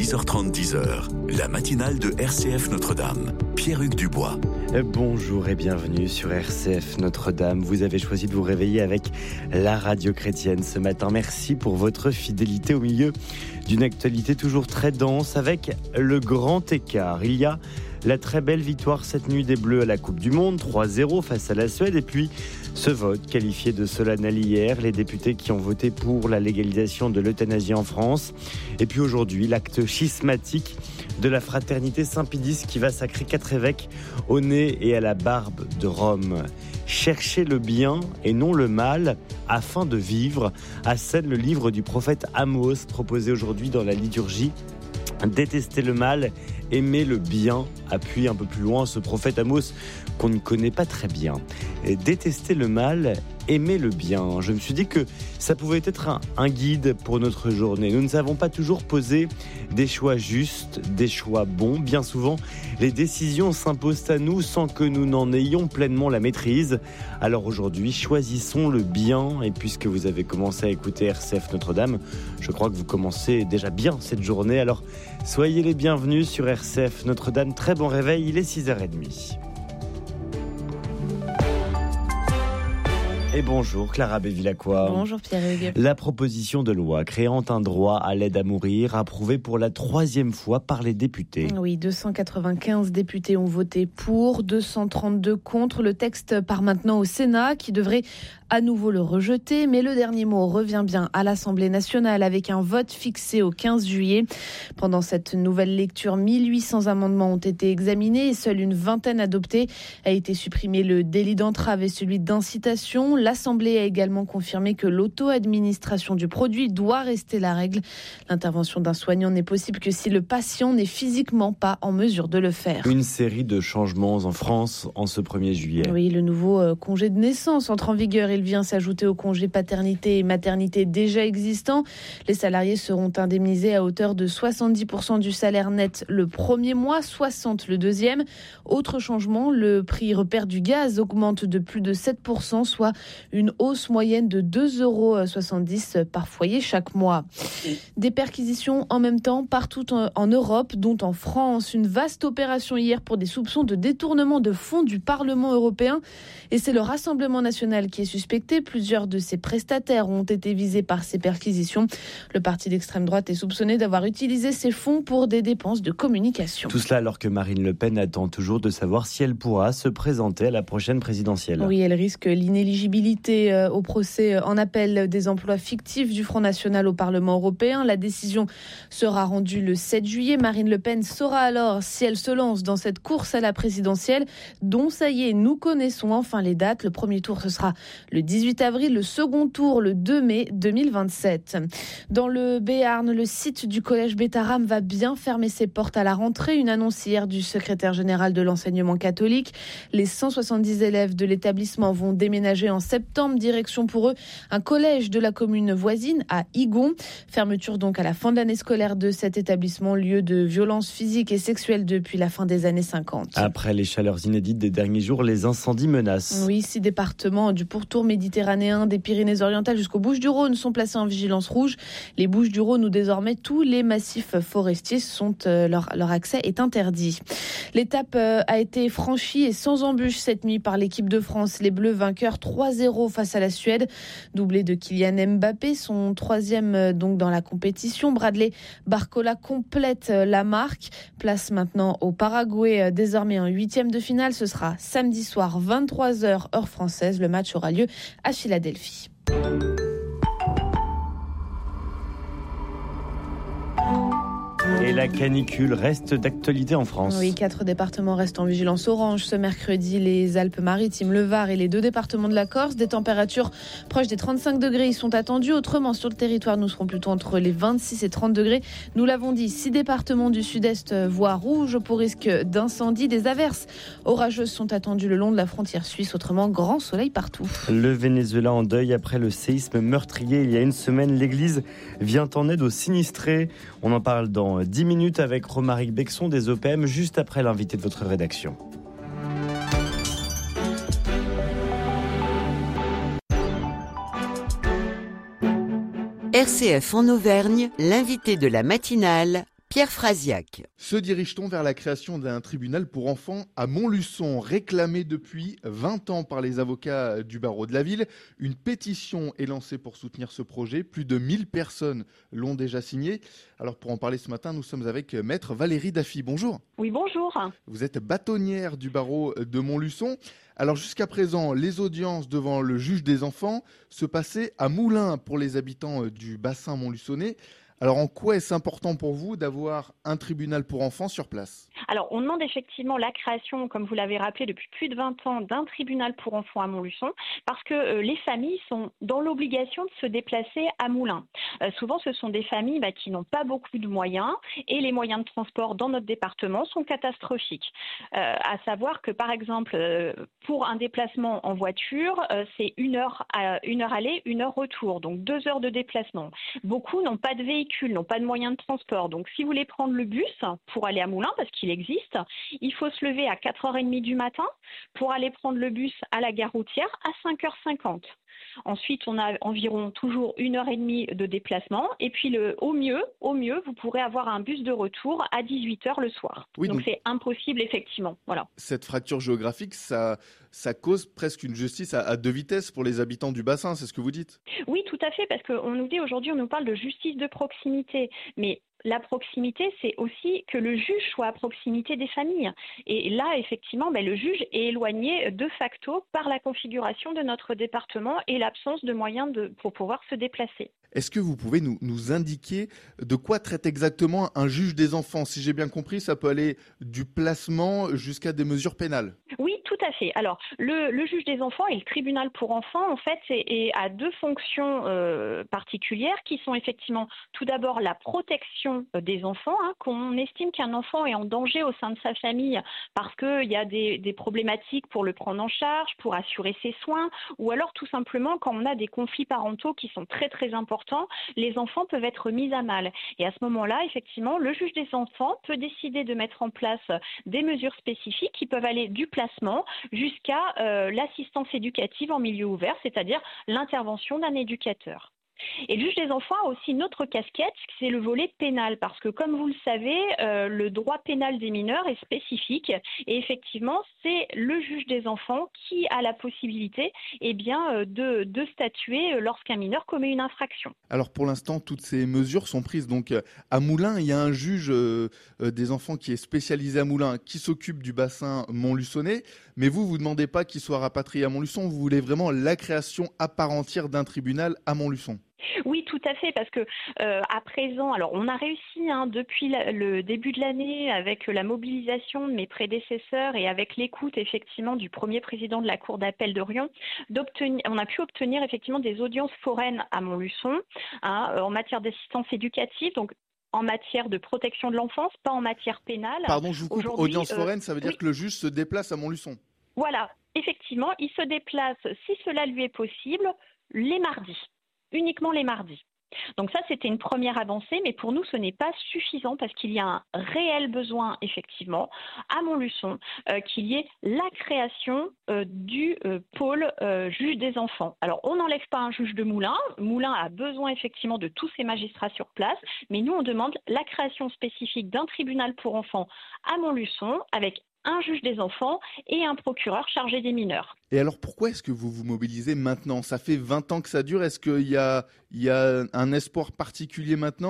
6h30, 10h, la matinale de RCF Notre-Dame. Pierre-Hugues Dubois. Bonjour et bienvenue sur RCF Notre-Dame. Vous avez choisi de vous réveiller avec la radio chrétienne ce matin. Merci pour votre fidélité au milieu d'une actualité toujours très dense avec le grand écart. Il y a la très belle victoire cette nuit des Bleus à la Coupe du Monde, 3-0 face à la Suède. Et puis ce vote qualifié de solennel hier, les députés qui ont voté pour la légalisation de l'euthanasie en France. Et puis aujourd'hui, l'acte schismatique de la fraternité Saint-Pédis qui va sacrer 4 évêques au nez et à la barbe de Rome. Chercher le bien et non le mal afin de vivre, assène le livre du prophète Amos proposé aujourd'hui dans la liturgie. Détester le mal, aimer le bien, appuie un peu plus loin ce prophète Amos qu'on ne connaît pas très bien. Et détester le mal, aimer le bien. Je me suis dit que ça pouvait être un guide pour notre journée. Nous ne savons pas toujours poser des choix justes, des choix bons. Bien souvent, les décisions s'imposent à nous sans que nous n'en ayons pleinement la maîtrise. Alors aujourd'hui, choisissons le bien. Et puisque vous avez commencé à écouter RCF Notre-Dame, je crois que vous commencez déjà bien cette journée. Alors soyez les bienvenus sur RCF Notre-Dame. Très bon réveil, il est 6h30. Et bonjour Clara Bévilacqua. Bonjour Pierre-Hugues. La proposition de loi créant un droit à l'aide à mourir approuvée pour la 3e fois par les députés. Oui, 295 députés ont voté pour, 232 contre. Le texte part maintenant au Sénat qui devrait à nouveau le rejeter, mais le dernier mot revient bien à l'Assemblée nationale avec un vote fixé au 15 juillet. Pendant cette nouvelle lecture, 1800 amendements ont été examinés et seule une vingtaine adoptés. A été supprimé le délit d'entrave et celui d'incitation. L'Assemblée a également confirmé que l'auto-administration du produit doit rester la règle. L'intervention d'un soignant n'est possible que si le patient n'est physiquement pas en mesure de le faire. Une série de changements en France en ce 1er juillet. Oui, le nouveau congé de naissance entre en vigueur. Il vient s'ajouter au congé paternité et maternité déjà existant. Les salariés seront indemnisés à hauteur de 70% du salaire net le premier mois, 60% le deuxième. Autre changement, le prix repère du gaz augmente de plus de 7%, soit une hausse moyenne de 2,70 € par foyer chaque mois. Des perquisitions en même temps partout en Europe, dont en France. Une vaste opération hier pour des soupçons de détournement de fonds du Parlement européen. Et c'est le Rassemblement national qui est suspecté. Plusieurs de ses prestataires ont été visés par ces perquisitions. Le parti d'extrême droite est soupçonné d'avoir utilisé ces fonds pour des dépenses de communication. Tout cela alors que Marine Le Pen attend toujours de savoir si elle pourra se présenter à la prochaine présidentielle. Oui, elle risque l'inéligibilité au procès en appel des emplois fictifs du Front National au Parlement européen. La décision sera rendue le 7 juillet. Marine Le Pen saura alors si elle se lance dans cette course à la présidentielle dont, ça y est, nous connaissons enfin les dates. Le premier tour, ce sera le 18 avril, le second tour le 2 mai 2027. Dans le Béarn, le site du collège Bétharam va bien fermer ses portes à la rentrée. Une annonce hier du secrétaire général de l'enseignement catholique. Les 170 élèves de l'établissement vont déménager en septembre. Direction pour eux un collège de la commune voisine à Igon. Fermeture donc à la fin de l'année scolaire de cet établissement, lieu de violences physiques et sexuelles depuis la fin des années 50. Après les chaleurs inédites des derniers jours, les incendies menacent. Oui, 6 départements du pourtour méditerranéen, des Pyrénées-Orientales jusqu'aux Bouches-du-Rhône sont placés en vigilance rouge. Les Bouches-du-Rhône où désormais tous les massifs forestiers sont leur accès est interdit. L'étape a été franchie et sans embûche cette nuit par l'équipe de France. Les Bleus vainqueurs 3-0 face à la Suède. Doublé de Kylian Mbappé, son 3e donc dans la compétition. Bradley Barcola complète la marque. Place maintenant au Paraguay, désormais en 8e de finale. Ce sera samedi soir 23h heure française. Le match aura lieu à Philadelphie. Et la canicule reste d'actualité en France. Oui, 4 départements restent en vigilance orange ce mercredi. Les Alpes-Maritimes, le Var et les 2 départements de la Corse. Des températures proches des 35 degrés y sont attendues. Autrement, sur le territoire, nous serons plutôt entre les 26 et 30 degrés. Nous l'avons dit, 6 départements du sud-est voient rouge pour risque d'incendie. Des averses orageuses sont attendues le long de la frontière suisse. Autrement, grand soleil partout. Le Venezuela en deuil après le séisme meurtrier il y a une semaine. L'Église vient en aide aux sinistrés. On en parle dans 10 minutes avec Romaric Bexon des OPM, juste après l'invité de votre rédaction. RCF en Auvergne, l'invité de la matinale, Pierre Frasiac. Se dirige-t-on vers la création d'un tribunal pour enfants à Montluçon, réclamé depuis 20 ans par les avocats du barreau de la ville? Une pétition est lancée pour soutenir ce projet. Plus de 1000 personnes l'ont déjà signé. Alors pour en parler ce matin, nous sommes avec maître Valérie Daffy. Bonjour. Oui, bonjour. Vous êtes bâtonnière du barreau de Montluçon. Alors jusqu'à présent, les audiences devant le juge des enfants se passaient à Moulins pour les habitants du bassin montluçonnais. Alors en quoi est-ce important pour vous d'avoir un tribunal pour enfants sur place? Alors on demande effectivement la création, comme vous l'avez rappelé, depuis plus de 20 ans d'un tribunal pour enfants à Montluçon parce que les familles sont dans l'obligation de se déplacer à Moulins. Souvent ce sont des familles qui n'ont pas beaucoup de moyens et les moyens de transport dans notre département sont catastrophiques. À savoir que par exemple pour un déplacement en voiture, c'est 1 heure aller, 1 heure retour, donc 2 heures de déplacement. Beaucoup n'ont pas de véhicule, n'ont pas de moyens de transport. Donc, si vous voulez prendre le bus pour aller à Moulins, parce qu'il existe, il faut se lever à 4h30 du matin pour aller prendre le bus à la gare routière à 5h50. Ensuite, on a environ toujours 1h30 de déplacement. Et puis, au mieux, vous pourrez avoir un bus de retour à 18h le soir. Oui, donc, c'est impossible, effectivement. Voilà. Cette fracture géographique, ça cause presque une justice à 2 vitesses pour les habitants du bassin, c'est ce que vous dites? Oui, tout à fait, parce qu'on nous dit aujourd'hui, on nous parle de justice de proximité. Mais la proximité, c'est aussi que le juge soit à proximité des familles. Et là, effectivement, le juge est éloigné de facto par la configuration de notre département et l'absence de moyens pour pouvoir se déplacer. Est-ce que vous pouvez nous indiquer de quoi traite exactement un juge des enfants? Si j'ai bien compris, ça peut aller du placement jusqu'à des mesures pénales. Oui, tout à fait. Alors, le juge des enfants et le tribunal pour enfants, en fait, a 2 fonctions particulières qui sont effectivement tout d'abord la protection des enfants, qu'on estime qu'un enfant est en danger au sein de sa famille parce qu'il y a des problématiques pour le prendre en charge, pour assurer ses soins, ou alors tout simplement quand on a des conflits parentaux qui sont très très importants, les enfants peuvent être mis à mal. Et à ce moment-là, effectivement, le juge des enfants peut décider de mettre en place des mesures spécifiques qui peuvent aller du placement jusqu'à l'assistance éducative en milieu ouvert, c'est-à-dire l'intervention d'un éducateur. Et le juge des enfants a aussi une autre casquette, c'est le volet pénal, parce que comme vous le savez, le droit pénal des mineurs est spécifique et effectivement, c'est le juge des enfants qui a la possibilité de statuer lorsqu'un mineur commet une infraction. Alors pour l'instant, toutes ces mesures sont prises donc à Moulins. Il y a un juge des enfants qui est spécialisé à Moulins, qui s'occupe du bassin montluçonnais, mais vous ne demandez pas qu'il soit rapatrié à Montluçon, vous voulez vraiment la création à part entière d'un tribunal à Montluçon. Oui, tout à fait, parce que à présent, alors on a réussi depuis le début de l'année avec la mobilisation de mes prédécesseurs et avec l'écoute effectivement du premier président de la Cour d'appel de Riom, on a pu obtenir effectivement des audiences foraines à Montluçon en matière d'assistance éducative, donc en matière de protection de l'enfance, pas en matière pénale. Pardon, je vous coupe, audience foraine, ça veut dire que le juge se déplace à Montluçon. Voilà, effectivement, il se déplace, si cela lui est possible, les mardis. Uniquement les mardis. Donc ça, c'était une première avancée, mais pour nous, ce n'est pas suffisant parce qu'il y a un réel besoin, effectivement, à Montluçon, qu'il y ait la création du pôle juge des enfants. Alors, on n'enlève pas un juge de Moulins. Moulins a besoin, effectivement, de tous ces magistrats sur place, mais nous, on demande la création spécifique d'un tribunal pour enfants à Montluçon avec un juge des enfants et un procureur chargé des mineurs. Et alors pourquoi est-ce que vous vous mobilisez maintenant? Ça fait 20 ans que ça dure, est-ce qu'il y a un espoir particulier maintenant?